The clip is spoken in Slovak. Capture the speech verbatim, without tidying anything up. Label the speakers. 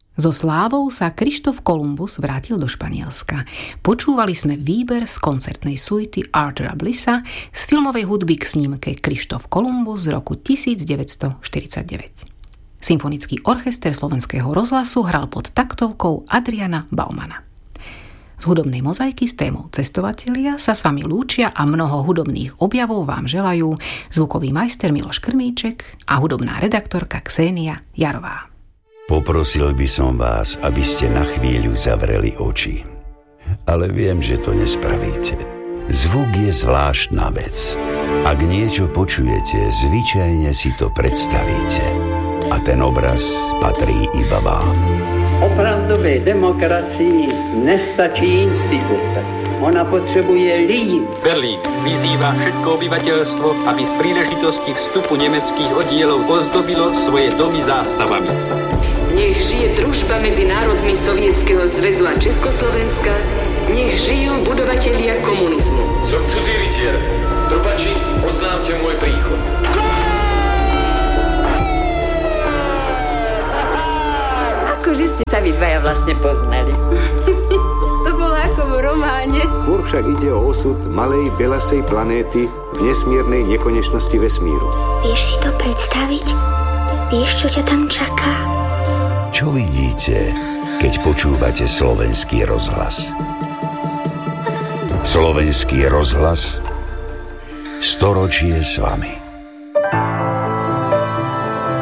Speaker 1: So slávou sa Krištof Kolumbus vrátil do Španielska. Počúvali sme výber z koncertnej suity Artura Blissa z filmovej hudby k snímke Krištof Kolumbus z roku devätnásťstoštyridsaťdeväť. Symfonický orchester Slovenského rozhlasu hral pod taktovkou Adriana Baumana. Z hudobnej mozaiky s témou Cestovatelia sa s vami lúčia a mnoho hudobných objavov vám želajú zvukový majster Miloš Krmíček a hudobná redaktorka Ksenia Jarová.
Speaker 2: Poprosil by som vás, aby ste na chvíľu zavreli oči. Ale viem, že to nespravíte. Zvuk je zvláštna vec. Ak niečo počujete, zvyčajne si to predstavíte. A ten obraz patrí iba vám.
Speaker 3: Opravdové demokracii nestačí institut. Ona potřebuje lidi.
Speaker 4: Berlín vyzýva všetko obyvateľstvo, aby z príležitosti vstupu nemeckých oddielov ozdobilo svoje domy zástavami.
Speaker 5: Nech žije družba medzi národmi Sovietskeho zväzu a Československa, nech žijú budovatelia komunizmu.
Speaker 6: Som cudzí rytier. Trubači, oznámte môj príchod.
Speaker 5: Akože ste sa vy dvaja vlastne poznali. To bolo ako v románe.
Speaker 7: Skôr však ide o osud malej belasej planéty v nesmiernej nekonečnosti vesmíru.
Speaker 8: Vieš si to predstaviť? Vieš, čo ťa tam čaká?
Speaker 2: Čo vidíte, keď počúvate Slovenský rozhlas? Slovenský rozhlas, storočie s vami.